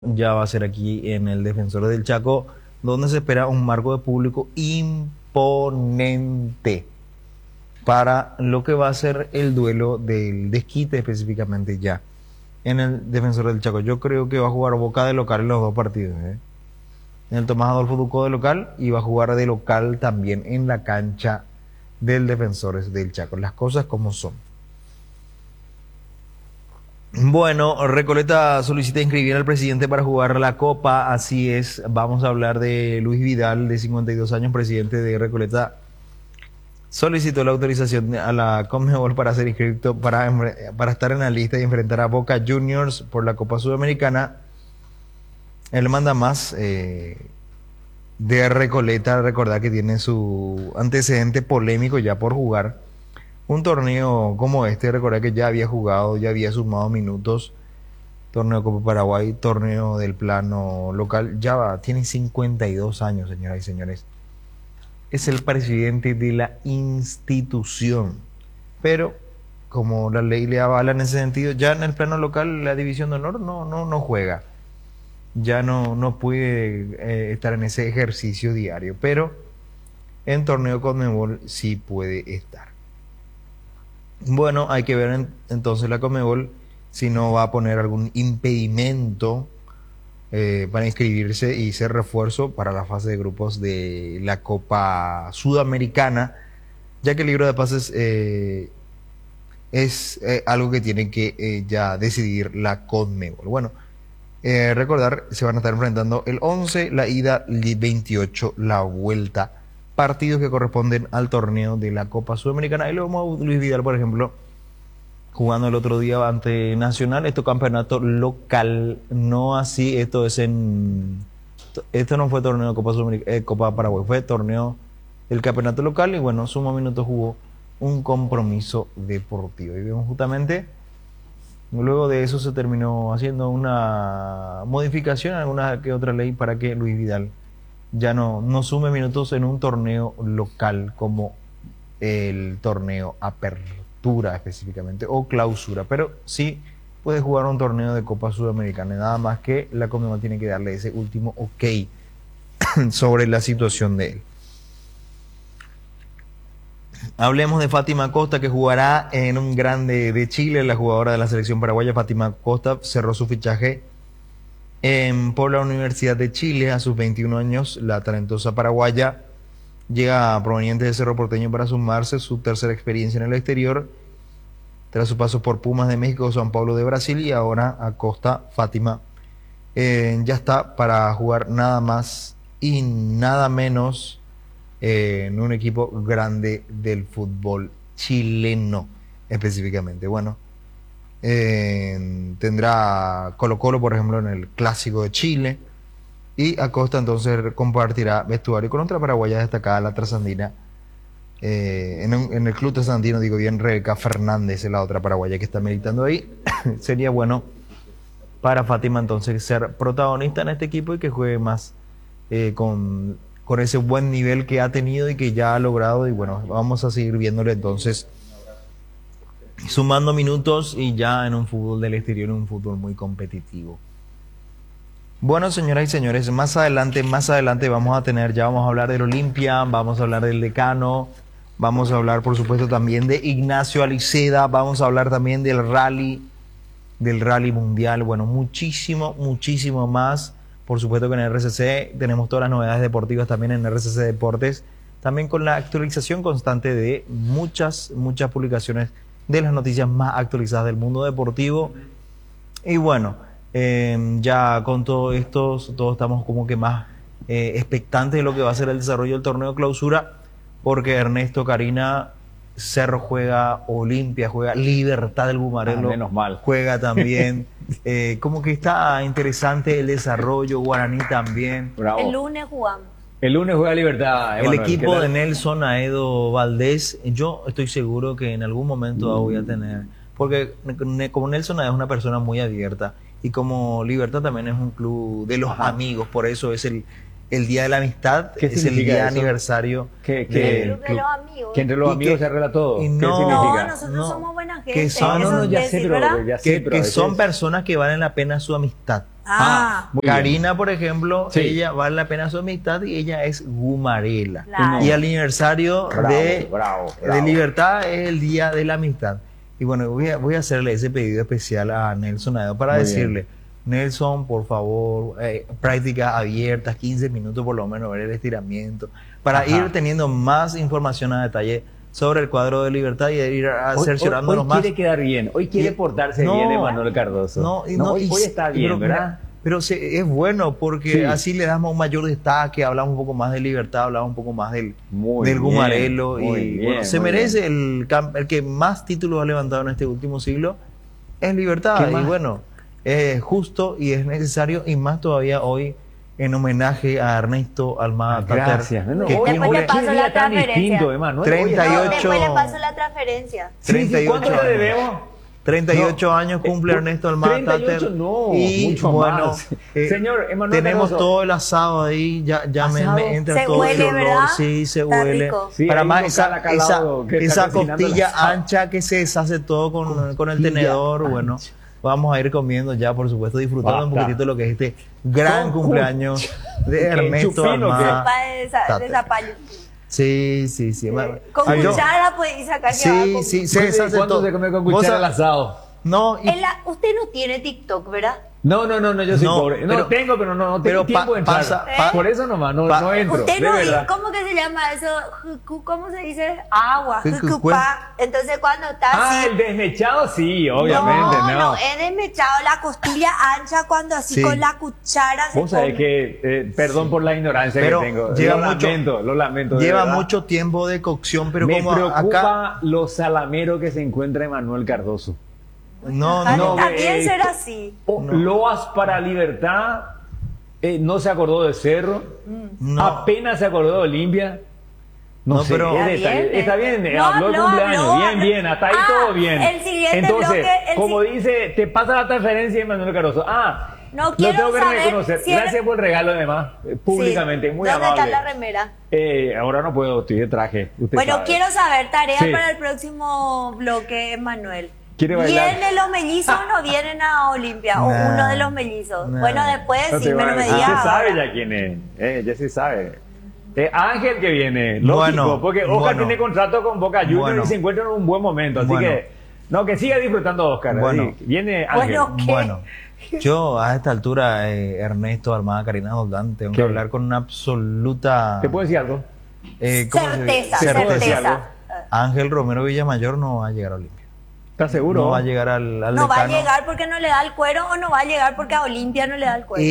Ya va a ser aquí en el Defensor del Chaco, donde se espera un marco de público imponente para lo que va a ser el duelo del desquite específicamente ya en el Defensor del Chaco. Yo creo que va a jugar Boca de local en los dos partidos, ¿eh? En el Tomás Adolfo Ducó de local y va a jugar de local también en la cancha del Defensores del Chaco. Las cosas como son. Bueno, Recoleta solicita inscribir al presidente para jugar la Copa, así es, vamos a hablar de Luis Vidal, de 52 años, presidente de Recoleta, solicitó la autorización a la Conmebol para ser inscrito, para estar en la lista y enfrentar a Boca Juniors por la Copa Sudamericana. Él manda más de Recoleta, recordar que tiene su antecedente polémico ya por jugar un torneo como este, recordar que ya había jugado, ya había sumado minutos, torneo Copa Paraguay, torneo del plano local, ya va, tiene 52 años, señoras y señores. Es el presidente de la institución, pero como la ley le avala en ese sentido, ya en el plano local la división de honor no juega, ya no puede estar en ese ejercicio diario, pero en torneo Conmebol sí puede estar. Bueno, hay que ver entonces la Conmebol si no va a poner algún impedimento para inscribirse y ser refuerzo para la fase de grupos de la Copa Sudamericana, ya que el libro de pases es algo que tiene que ya decidir la Conmebol. Bueno, recordar, se van a estar enfrentando el 11, la ida, el 28, la vuelta. Partidos que corresponden al torneo de la Copa Sudamericana. Y luego Luis Vidal, por ejemplo, jugando el otro día ante Nacional, esto campeonato local, no así, esto no fue torneo de Copa Copa Paraguay, fue torneo del campeonato local y bueno, sumó minutos, jugó un compromiso deportivo. Y vemos justamente, luego de eso se terminó haciendo una modificación, alguna que otra ley para que Luis Vidal ya no sume minutos en un torneo local como el torneo Apertura específicamente o Clausura, pero sí puede jugar un torneo de Copa Sudamericana, nada más que la Conmebol tiene que darle ese último ok sobre la situación de él. Hablemos de Fátima Costa, que jugará en un grande de Chile, la jugadora de la selección paraguaya. Fátima Costa cerró su fichaje por la Universidad de Chile a sus 21 años. La talentosa paraguaya llega proveniente de Cerro Porteño para sumarse su tercera experiencia en el exterior, tras su paso por Pumas de México, San Paulo de Brasil y ahora a Costa. Fátima ya está para jugar nada más y nada menos en un equipo grande del fútbol chileno específicamente. Bueno, tendrá Colo-Colo, por ejemplo, en el Clásico de Chile. Y Acosta entonces compartirá vestuario con otra paraguaya destacada, la trasandina. En el club trasandino, digo bien, Rebeca Fernández es la otra paraguaya que está militando ahí. Sería bueno para Fátima entonces ser protagonista en este equipo y que juegue más con ese buen nivel que ha tenido y que ya ha logrado. Y bueno, vamos a seguir viéndole entonces sumando minutos y ya en un fútbol del exterior, en un fútbol muy competitivo. Bueno, señoras y señores, más adelante vamos a hablar del Olimpia, vamos a hablar del Decano, vamos a hablar por supuesto también de Ignacio Aliceda, vamos a hablar también del rally mundial, bueno, muchísimo más. Por supuesto que en RCC tenemos todas las novedades deportivas también en RCC Deportes, también con la actualización constante de muchas publicaciones de las noticias más actualizadas del mundo deportivo. Y bueno, ya con todo esto, todos estamos como que más expectantes de lo que va a ser el desarrollo del torneo Clausura, porque Ernesto, Karina, Cerro juega, Olimpia juega, Libertad del Bumarelo menos mal. juega también. Como que está interesante el desarrollo, Guaraní también. Bravo. El lunes jugamos. El lunes juega Libertad. El Emanuel, equipo de Nelson Aedo Valdés, yo estoy seguro que en algún momento voy a tener, porque como Nelson Aedo es una persona muy abierta y como Libertad también es un club de los amigos, por eso es el Día de la Amistad, ¿Qué es el día significa eso? aniversario ¿Qué? El club de los amigos. Que entre los Y amigos que- se arregla todo. y ¿Qué no, significa? No, nosotros no. somos buena que son, no, ya ¿qué sé, es, pero verdad? ya sé, pero a que son veces- personas que valen la pena su amistad. muy bien. Karina, por ejemplo, Sí. ella vale la pena su amistad y ella es Gumarela. Claro. Y el aniversario Bravo. de Libertad es el Día de la Amistad. Y bueno, voy a hacerle ese pedido especial a Nelson Aedo para Muy decirle, Nelson, por favor, prácticas abiertas, 15 minutos por lo menos, ver el estiramiento, para Ajá. ir teniendo más información a detalle sobre el cuadro de Libertad y ir cerciorándonos Hoy más. quiere quedar bien, hoy quiere Y- portarse no, bien Emanuel Cardoso. Hoy está bien, ¿verdad? Pero es bueno porque Sí. así le damos un mayor destaque, hablamos un poco más de Libertad, hablamos un poco más del Muy bien, Gumarelo. muy Y bien, bueno, se muy merece el que más títulos ha levantado en este último siglo, es Libertad. ¿Qué Y más? bueno, es justo y es necesario, y más todavía hoy, en homenaje a Ernesto Almada Tater, Gracias. No, que Después cumple te paso ¿Qué la día tan transferencia. distinto, Emanuel? 38. No, después le paso la transferencia. Sí, 38 ¿cuánto le años. debemos? 38 No, años cumple Ernesto Almada 38 Tater. no, Y mucho bueno, más. Señor Emanuel tenemos Cardoso. todo el asado ahí, ya me ¿Asado? entra Se todo huele, el olor, ¿verdad? sí, se Está huele. rico. Sí, Para hay más un esa, local acá al lado que está esa cocinando costilla el asado. ancha que se deshace todo con el tenedor, bueno, vamos a ir comiendo ya, por supuesto, disfrutando un Basta. poquitito de lo que es este gran Con- cumpleaños de Ernesto enchufino, ¿qué? Almada Sopa de Tater. zapallo. Sí. Con Ah, yo- cuchara puedes sacar Sí, se deshace ¿Cuánto todo. se come con Vos cuchara el sab- asado? No, y Usted no tiene TikTok, ¿verdad? No, yo soy No, pobre. No pero- tengo, pero no tengo pero tiempo de entrar. pasa- Por eso nomás, no entro. Usted de no, verdad. ¿cómo que se llama eso? ¿Cómo se dice? Agua, Jucucue. jucupa. Entonces cuando está Ah, así... el desmechado sí, obviamente, no, es desmechado, la costilla ancha cuando así Sí. con la cuchara se Vos sabés come. que, perdón por la ignorancia Pero que tengo. lleva Lo lamento. de lleva verdad. mucho tiempo de cocción, pero Me como preocupa acá lo salamero que se encuentra Emanuel Cardoso. no, Ojalá no, también ser así. Loas para Libertad, no se acordó de Cerro, no. apenas se acordó de Olimpia. No, No, sé, pero- está bien, No, habló el habló, cumpleaños, habló. bien, hasta ahí Ah, todo bien. el siguiente Entonces, bloque, como dice, te pasa la transferencia de Manuel Cardoso. No lo quiero tengo que saber reconocer. si era- Gracias por el regalo, además, públicamente, Sí. muy ¿Dónde amable. está la remera? Ahora no puedo, estoy de traje. Usted Bueno, sabe. quiero saber, tarea Sí. para el próximo bloque, Manuel. ¿Quiere bailar? ¿Vienen los mellizos o no vienen a Olimpia? O Nah, uno de los mellizos. nah. Bueno, después No sí te me lo vayas. me digas Se sabe ahora. ya quién es. Ya se sabe. Ángel que viene, lógico, Bueno, porque Oscar bueno. tiene contrato con Boca Juniors Bueno. y se encuentra en un buen momento. Así Bueno. que siga disfrutando Oscar. Bueno. así. Viene Ángel. Bueno, ¿qué? Bueno, yo a esta altura, Ernesto Almada, Karina Doldán, tengo que ¿Qué? hablar con una absoluta ¿Te puedo decir algo? ¿cómo se dice? Certeza. Ángel Romero Villamayor no va a llegar a Olimpia. ¿Estás seguro? No va a llegar al No va a decano. llegar porque no le da el cuero o no va a llegar porque a Olimpia no le da el cuero.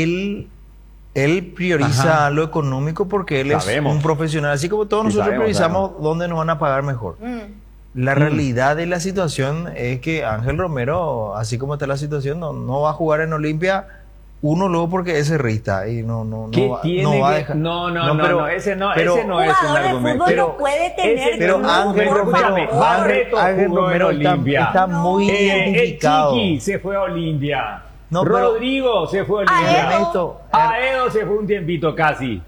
Él prioriza Ajá. lo económico porque él Sabemos. es un profesional, así como todos Sí, nosotros sabemos, priorizamos dónde nos van a pagar mejor. La realidad de la situación es que Ángel Romero, así como está la situación, no va a jugar en Olimpia. Uno luego porque es cerrista y no ¿Qué va, tiene no va a que- dejar. No, pero- ese no, pero- ese no es un Jugador de argumento. fútbol no puede tener ese Pero club, Ángel por Romero, favor. Barreto Ángel jugó en Romero está Olimpia. muy El identificado. Chiqui se fue a Olimpia. No, pero- Rodrigo se fue a Olimpia. Ernesto, Aedo se fue un tiempito, casi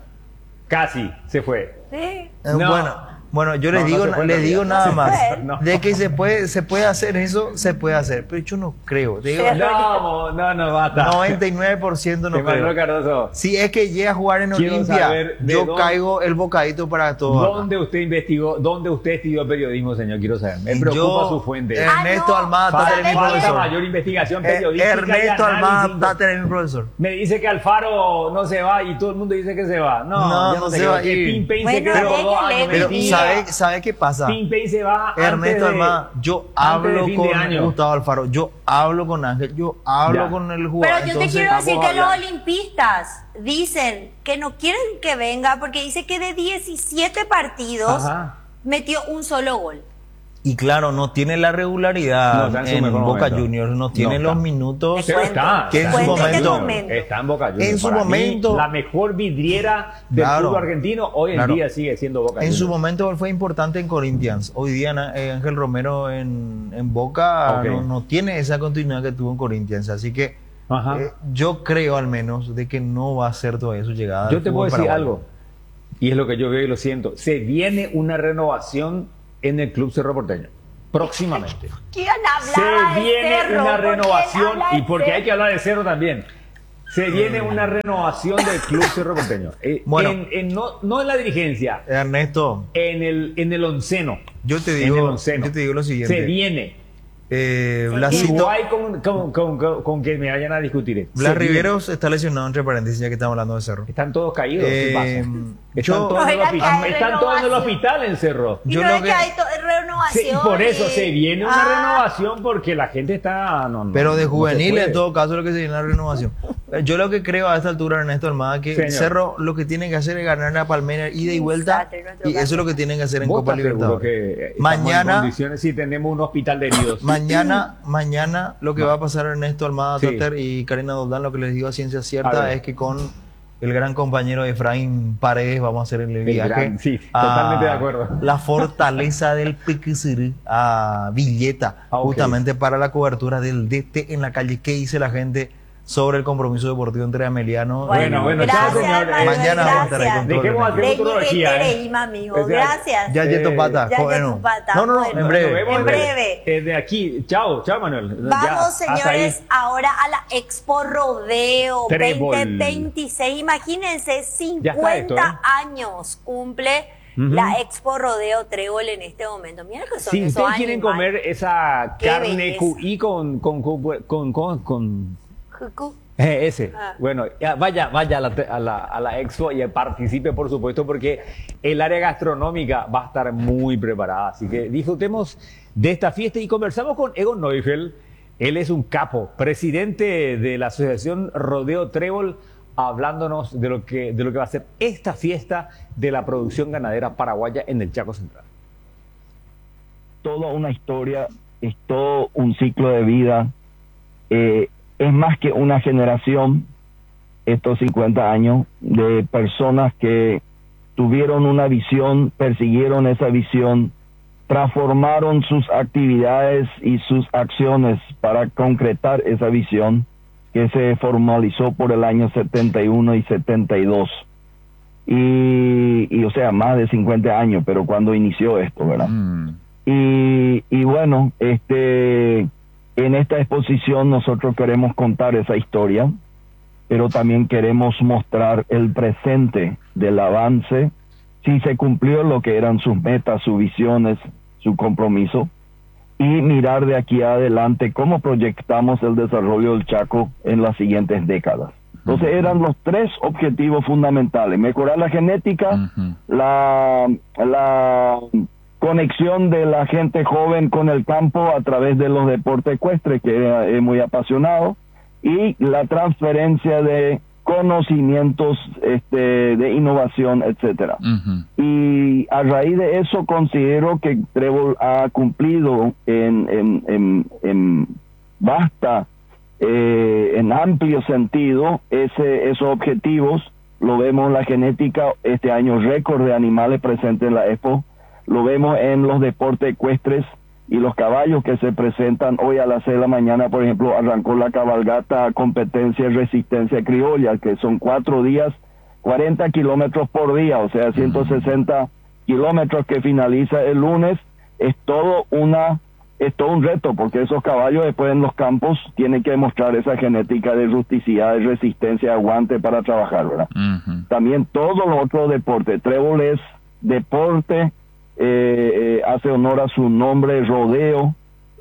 se fue. Sí. Bueno, yo No, les no digo, se puede les en digo realidad. nada No se más. puede. No. De que se puede hacer eso, se puede hacer. Pero yo no creo. Te digo, Sí. No, basta. 99% no Emanuel creo. Cardoso, Si es que llega a jugar en Quiero Olimpia, saber de yo dónde- caigo el bocadito para todos. acá. ¿dónde usted investigó? ¿Dónde usted estudió periodismo, señor? Quiero saber. Me Y preocupa yo, su fuente. Ernesto Ah, no. Almada Falta- Tater es mi falta profesor. mayor investigación periodística. y Ernesto análisis. Almada Tater es mi profesor. Me dice que Alfaro no se va y todo el mundo dice que se va. No, yo no te se creo. va a Que ir. Pimpey se Bueno, quedó déjenle, 2 años. Pero mentira. ¿sabe qué pasa? Pimpey se va Ernesto antes de- Almada, yo antes de hablo fin con de año. Gustavo Alfaro, yo hablo con Ángel, yo hablo Ya. con el Pero jugador. yo te entonces, quiero decir vamos a que los hablar. olimpistas dicen que no quieren que venga porque dice que de 17 partidos Ajá. metió un solo gol. Y claro, no tiene la No regularidad está en su en mejor Boca momento. Juniors, no tiene No los está. minutos. Te Pero está. Que en está su Boca momento- Juniors. Está en Boca Juniors. En su Para mí, momento- la mejor vidriera del Claro. fútbol argentino hoy en Claro. día sigue siendo Boca En Juniors. su momento él fue importante en Corinthians. Hoy día Ángel Romero en Boca Ok. no tiene esa continuidad que tuvo en Corinthians. Así que Ajá. yo creo al menos de que no va a ser todavía su llegada. Yo al te fútbol puedo decir paraguayo. algo, y es lo que yo veo y lo siento. Se viene una renovación en el Club Cerro Porteño. próximamente. ¿Quién hablaba Se de viene Cerro? una ¿Por qué renovación, habla de y porque hay Cerro? que hablar de Cerro también. Se viene una renovación del Club Cerro Porteño. Bueno. No en la dirigencia, Ernesto, en el onceno. yo te En el digo, onceno. yo te digo lo siguiente. Se viene. Blasito, Igual con que me vayan a discutir esto. Blas Se viene. Riveros está lesionado, entre paréntesis, ya que estamos hablando de Cerro. Están todos caídos. ¿Qué pasa? Están yo- todos en el No, era que hospital. hay Están todos en el renovación. hospital en Cerro. Y Yo no lo es que que- hay renovación. Por eso y- se viene una Ah, renovación porque la gente está. Pero de no se juvenil, puede. en todo caso, lo que se viene es la renovación. Yo lo que creo a esta altura, Ernesto Almada, que Señor. Cerro lo que tiene que hacer es ganar a Palmeiras ida y vuelta. Desastre, nuestro Y eso es caso. lo que tienen que hacer en ¿Vos Copa estás seguro Libertadores. que estamos en Mañana, condiciones si tenemos un hospital de heridos? mañana lo que va a pasar Ernesto Almada Sí. Tater y Karina Doldán, lo que les digo a ciencia A cierta ver. es que con el gran compañero Efraín Paredes vamos a hacer el viaje gran, sí, a totalmente de acuerdo. la fortaleza del Piquisiri a Villeta, Ah, ok. justamente para la cobertura del DT en la calle. ¿Qué dice la gente sobre el compromiso deportivo entre Ameliano? Bueno, gracias, chao, señor. Manuel, Mañana vamos a estar ahí gracias. con todo. Dejemos el hacer Ernesto. futurología, amigo. O sea, Gracias. Ya yeto pata. Ya Bueno. yeto pata. No, Bueno. en breve. Nos vemos En breve. De aquí. Chao, Manuel. Vamos, Ya, hasta ahí. señores, ahora a la Expo Rodeo Trébol. 2026. Imagínense, 50 Ya está esto, ¿eh? años cumple Ujú. la Expo Rodeo Trébol en este momento. Mira que son Si esos ustedes quieren animales. comer esa Qué carne belleza. QI con Jucu. ese. Ah. Bueno, ya vaya a la expo y participe, por supuesto, porque el área gastronómica va a estar muy preparada. Así que disfrutemos de esta fiesta y conversamos con Egon Neufeld. Él es un capo, presidente de la Asociación Rodeo Trébol, hablándonos de lo que va a ser esta fiesta de la producción ganadera paraguaya en el Chaco Central. Toda una historia, es todo un ciclo de vida, es más que una generación, estos 50 años, de personas que tuvieron una visión, persiguieron esa visión, transformaron sus actividades y sus acciones para concretar esa visión que se formalizó por el año 71 y 72. Y o sea, más de 50 años, pero cuando inició esto, ¿verdad? Y bueno, en esta exposición nosotros queremos contar esa historia, pero también queremos mostrar el presente del avance, si se cumplió lo que eran sus metas, sus visiones, su compromiso, y mirar de aquí adelante cómo proyectamos el desarrollo del Chaco en las siguientes décadas. Entonces eran los tres objetivos fundamentales: mejorar la genética, la conexión de la gente joven con el campo a través de los deportes ecuestres, que es muy apasionado, y la transferencia de conocimientos, de innovación, etcétera. Y a raíz de eso considero que Trébol ha cumplido en vasta, en amplio sentido esos objetivos. Lo vemos en la genética, este año récord de animales presentes en la Expo. Lo vemos en los deportes ecuestres y los caballos que se presentan. Hoy a las 6 de la mañana, por ejemplo, arrancó la cabalgata competencia y resistencia criolla, que son 4 días, 40 kilómetros por día, o sea, 160 kilómetros, que finaliza el lunes. Es todo un reto, porque esos caballos después en los campos tienen que demostrar esa genética de rusticidad, de resistencia, de aguante para trabajar, ¿verdad? También todos los otros deportes. Trébol es deporte, hace honor a su nombre, rodeo,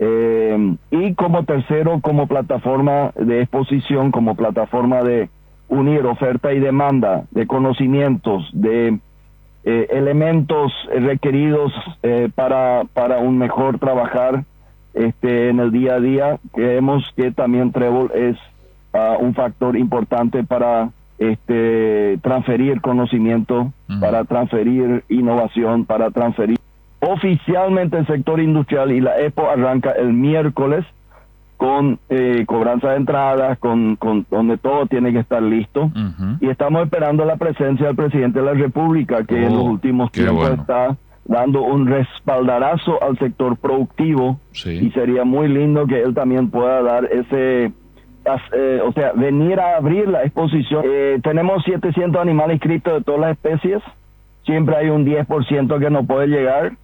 y como tercero, como plataforma de exposición, como plataforma de unir oferta y demanda de conocimientos, de elementos requeridos para un mejor trabajar en el día a día. Creemos que también Trébol es un factor importante para transferir conocimiento, para transferir innovación, para transferir oficialmente el sector industrial. Y la Expo arranca el miércoles con cobranza de entradas, con donde todo tiene que estar listo. Y estamos esperando la presencia del presidente de la República, que en los últimos tiempos está dando un respaldarazo al sector productivo. Y sería muy lindo que él también pueda dar ese... o sea, venir a abrir la exposición. Tenemos 700 animales inscritos de todas las especies. Siempre hay un 10% que no puede llegar.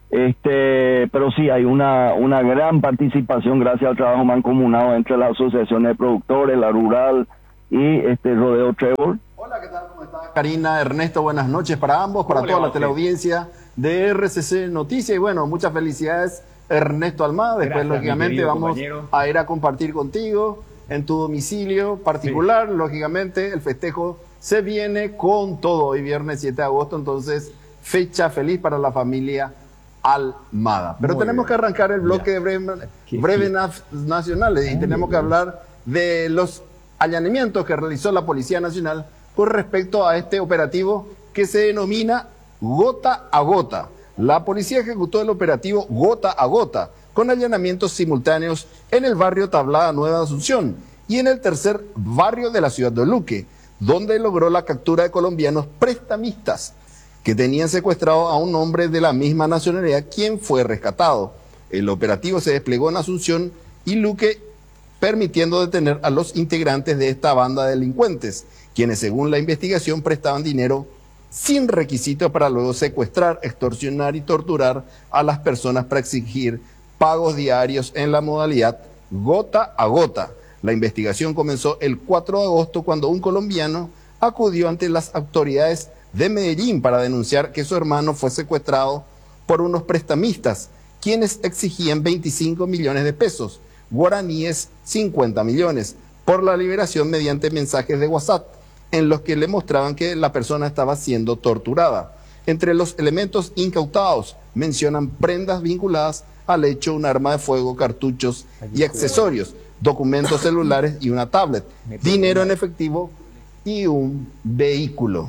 Pero sí, hay una gran participación gracias al trabajo mancomunado entre las asociaciones de productores, la Rural y Rodeo Trébol. Hola, ¿qué tal? ¿Cómo estás? Karina, Ernesto, buenas noches para ambos, para toda la teleaudiencia de RCC Noticias. Y bueno, muchas felicidades, Ernesto Almada. Después, Gracias, lógicamente, vamos compañero. a ir a compartir contigo en tu domicilio particular. Sí. Lógicamente, el festejo se viene con todo. Hoy viernes 7 de agosto, entonces, fecha feliz para la familia Almada. Pero tenemos que arrancar el bloque de breves nacionales y tenemos que hablar de los allanamientos que realizó la Policía Nacional con respecto a este operativo que se denomina Gota a Gota. La policía ejecutó el operativo Gota a Gota con allanamientos simultáneos en el barrio Tablada Nueva Asunción y en el tercer barrio de la ciudad de Luque, donde logró la captura de colombianos prestamistas que tenían secuestrado a un hombre de la misma nacionalidad, quien fue rescatado. El operativo se desplegó en Asunción y Luque, permitiendo detener a los integrantes de esta banda de delincuentes, quienes según la investigación prestaban dinero sin requisito para luego secuestrar, extorsionar y torturar a las personas para exigir pagos diarios en la modalidad gota a gota. La investigación comenzó el 4 de agosto cuando un colombiano acudió ante las autoridades de Medellín para denunciar que su hermano fue secuestrado por unos prestamistas, quienes exigían 25 millones de pesos, guaraníes 50 millones, por la liberación mediante mensajes de WhatsApp, en los que le mostraban que la persona estaba siendo torturada. Entre los elementos incautados mencionan prendas vinculadas al hecho, un arma de fuego, cartuchos y accesorios, documentos celulares y una tablet, dinero en efectivo y un vehículo.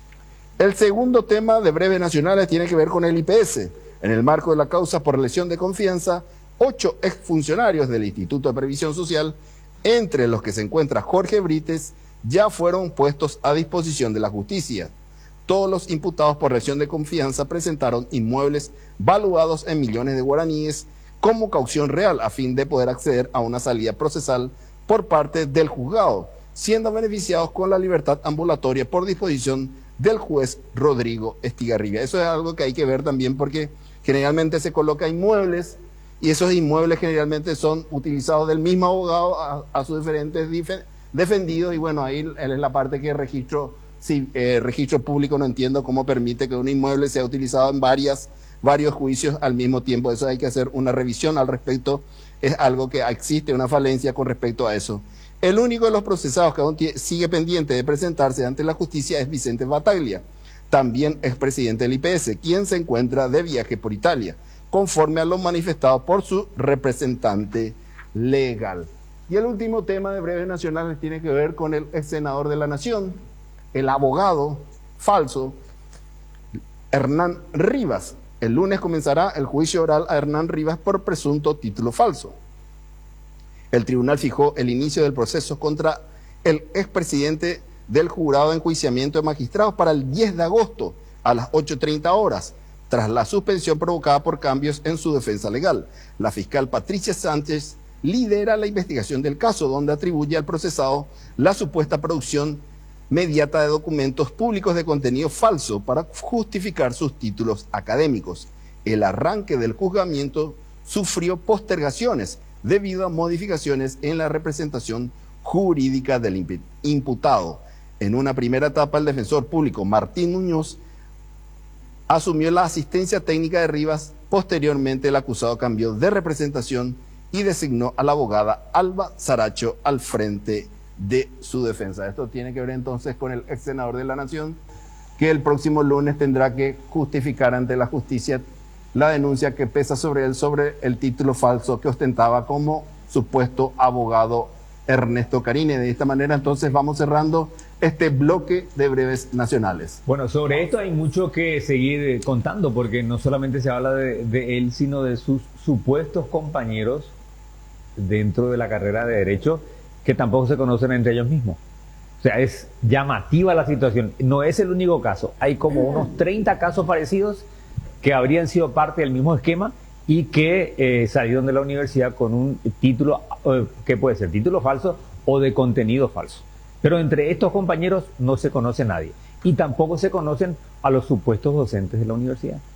El segundo tema de breves nacionales tiene que ver con el IPS. En el marco de la causa por lesión de confianza, 8 exfuncionarios del Instituto de Previsión Social, entre los que se encuentra Jorge Brites, ya fueron puestos a disposición de la justicia. Todos los imputados por lesión de confianza presentaron inmuebles valuados en millones de guaraníes como caución real a fin de poder acceder a una salida procesal por parte del juzgado, siendo beneficiados con la libertad ambulatoria por disposición del juez Rodrigo Estigarribia. Eso es algo que hay que ver también porque generalmente se coloca inmuebles y esos inmuebles generalmente son utilizados del mismo abogado a sus diferentes defendidos y bueno, ahí es la parte que registro público no entiendo cómo permite que un inmueble sea utilizado en varios juicios al mismo tiempo. Eso hay que hacer una revisión al respecto, es algo que existe una falencia con respecto a eso. El único de los procesados que aún sigue pendiente de presentarse ante la justicia es Vicente Bataglia, también expresidente del IPS, quien se encuentra de viaje por Italia, conforme a lo manifestado por su representante legal. Y el último tema de breves nacionales tiene que ver con el ex senador de la Nación, el abogado falso Hernán Rivas. El lunes comenzará el juicio oral a Hernán Rivas por presunto título falso. El tribunal fijó el inicio del proceso contra el expresidente del jurado de enjuiciamiento de magistrados para el 10 de agosto a las 8:30 horas, tras la suspensión provocada por cambios en su defensa legal. La fiscal Patricia Sánchez lidera la investigación del caso, donde atribuye al procesado la supuesta producción mediata de documentos públicos de contenido falso para justificar sus títulos académicos. El arranque del juzgamiento sufrió postergaciones debido a modificaciones en la representación jurídica del imputado. En una primera etapa, el defensor público Martín Muñoz asumió la asistencia técnica de Rivas. Posteriormente, el acusado cambió de representación y designó a la abogada Alba Saracho al frente de su defensa. Esto tiene que ver entonces con el ex senador de la Nación, que el próximo lunes tendrá que justificar ante la justicia la denuncia que pesa sobre él sobre el título falso que ostentaba como supuesto abogado Ernesto Carine. De esta manera entonces vamos cerrando este bloque de breves nacionales. Bueno, sobre esto hay mucho que seguir contando porque no solamente se habla de él, sino de sus supuestos compañeros dentro de la carrera de Derecho que tampoco se conocen entre ellos mismos. O sea, es llamativa la situación. No es el único caso. Hay como unos 30 casos parecidos que habrían sido parte del mismo esquema y que salieron de la universidad con un título, que puede ser título falso o de contenido falso. Pero entre estos compañeros no se conoce nadie y tampoco se conocen a los supuestos docentes de la universidad.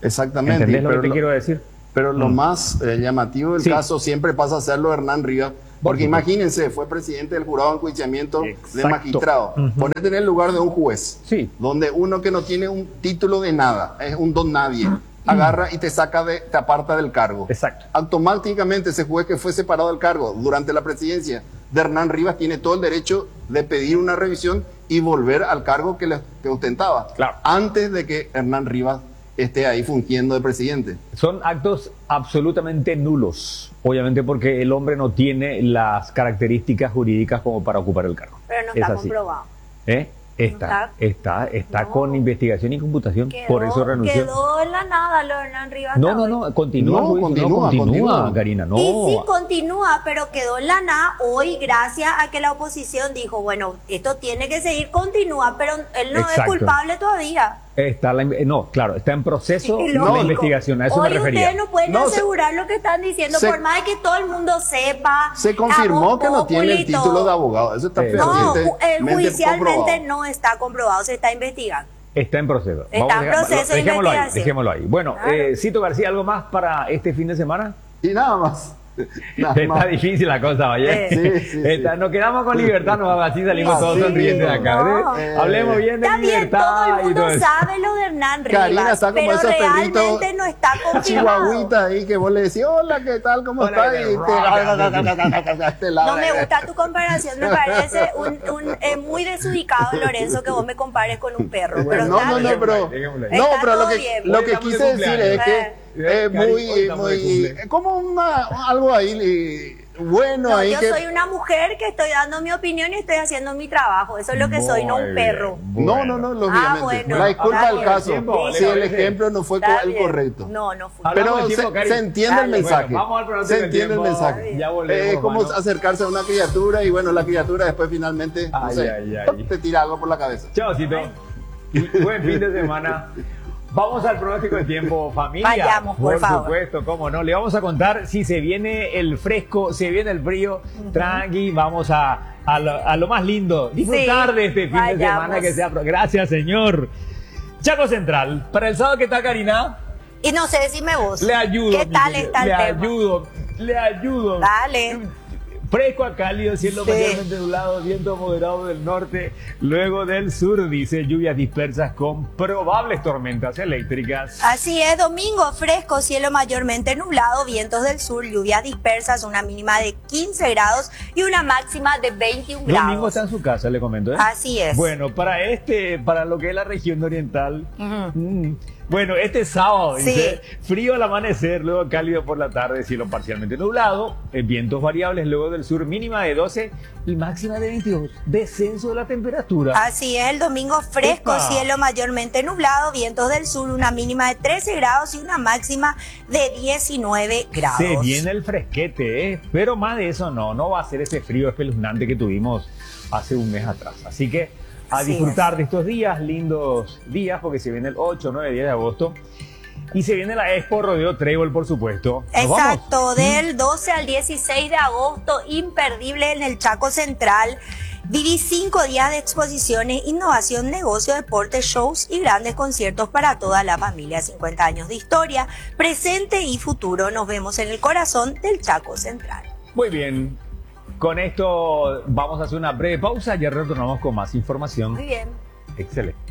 Exactamente. ¿Entendés lo que te lo- quiero decir? Pero lo más llamativo del Sí. caso siempre pasa a ser lo de Hernán Rivas, porque imagínense, fue presidente del jurado de enjuiciamiento de Exacto. magistrado. Ponete en el lugar de un juez, Sí. donde uno que no tiene un título de nada, es un don nadie, agarra y te te aparta del cargo. Exacto. Automáticamente ese juez que fue separado del cargo durante la presidencia de Hernán Rivas tiene todo el derecho de pedir una revisión y volver al cargo que ostentaba, Claro. antes de que Hernán Rivas esté ahí fungiendo de presidente. Son actos absolutamente nulos, obviamente porque el hombre no tiene las características jurídicas como para ocupar el cargo. Pero no Es está así. comprobado. ¿Eh? Está No. con investigación y computación, por eso renunció. Quedó en la nada lo de Hernán Rivas. No, hasta no, hoy. no, continúa, No, Luis, continúa, continúa. Karina, no. Y sí, continúa, pero quedó en la nada hoy gracias a que la oposición dijo, bueno, esto tiene que seguir, continúa, pero él no es Exacto. culpable todavía. No, claro, está en proceso Es la lógico. investigación, a eso me Hoy refería. ustedes no pueden No, asegurar lo que están diciendo, se- por más de que todo el mundo sepa. Se a confirmó voz que no tiene el populi, todo. título de abogado. Eso está No, fehacientemente judicialmente comprobado. no está comprobado, se está investigando. Está en proceso. Está en proceso de dejémoslo ahí, investigación. dejémoslo ahí. Bueno, Claro. Cito García, ¿algo más para este fin de semana? Y nada más. Nada Está más. difícil la cosa, oye. Sí. Nos quedamos con libertad, no, así salimos todos Sí, sonrientes de acá. no. Hablemos bien de Está bien, libertad todo el y todo mundo eso. sabe lo de Hernán Rivas, Karina está como pero esos perritos realmente no está confirmado. Chihuahuita ahí que vos le decís, hola, ¿qué tal? ¿Cómo Hola, estás? Y te No me gusta tu comparación, me parece muy desubicado, Lorenzo, que vos me compares con un perro. Pero No, está no, no, bien. pero, Dejémoslo ahí. no, Está pero todo lo que, bien. lo Hoy que estamos de quise decir es cumpleaños. que Cari, hoy muy, estamos de muy, cumple. como algo ahí bueno No, ahí yo que... soy una mujer que estoy dando mi opinión y estoy haciendo mi trabajo. Eso es lo que soy, no Muy un bien. perro. No, no, no, lógicamente. bueno, la disculpa está del bien. caso, Tiempo, si el parece. ejemplo no fue Está el bien. correcto. No fue. Hablamos Pero del tiempo, se, Cari. se entiende el Dale. mensaje. Bueno, vamos al pronóstico Se del entiende el tiempo. mensaje. Ya volvemos, Es como hermano. acercarse a una criatura y bueno, la criatura después finalmente no Ay, sé, ay, ay. te tira algo por la cabeza. Chao, Cito. Y buen fin de semana. Vamos al pronóstico del tiempo, familia. Vayamos, por favor. Supuesto, cómo no. Le vamos a contar si se viene el fresco, se viene el frío. Tranqui, vamos a lo más lindo. Disfrutar Sí, de este fin de vayamos. semana que sea. Gracias, señor. Chaco Central. Para el sábado, ¿qué tal, Karina? Y no sé, decime vos. Le ayudo. ¿Qué tal mi está el le tema? le ayudo. Dale. Fresco a cálido, cielo Sí. mayormente nublado, viento moderado del norte, luego del sur, dice, lluvias dispersas con probables tormentas eléctricas. Así es, domingo fresco, cielo mayormente nublado, vientos del sur, lluvias dispersas, una mínima de 15 grados y una máxima de 21 Domingo grados. está en su casa, le comento. ¿eh? Así es. Bueno, para lo que es la región oriental, Ujú. bueno, este sábado, Sí. dice, frío al amanecer, luego cálido por la tarde, cielo parcialmente nublado, vientos variables, luego del sur, mínima de 12 y máxima de 22, descenso de la temperatura. Así es, el domingo fresco, Epa. cielo mayormente nublado, vientos del sur, una mínima de 13 grados y una máxima de 19 grados. Se viene el fresquete, ¿eh? Pero más de eso no va a ser ese frío espeluznante que tuvimos hace un mes atrás. Así que a Así disfrutar de estos días, lindos días, porque se viene el 8, 9, 10 de agosto. Y se viene la Expo Rodeo Trébol, por supuesto. ¿Nos Exacto, vamos? del 12 al 16 de agosto, imperdible en el Chaco Central. Viví 5 días de exposiciones, innovación, negocio, deporte, shows y grandes conciertos para toda la familia. 50 años de historia, presente y futuro. Nos vemos en el corazón del Chaco Central. Muy bien. Con esto vamos a hacer una breve pausa y ya retornamos con más información. Muy bien. Excelente.